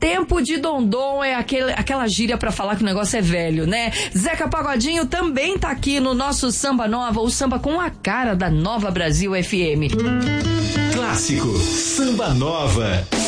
Tempo de Dondon é aquela gíria pra falar que o negócio é velho, né? Zeca Pagodinho também tá aqui no nosso Samba Nova, o samba com a cara da Nova Brasil FM. Clássico Samba Nova.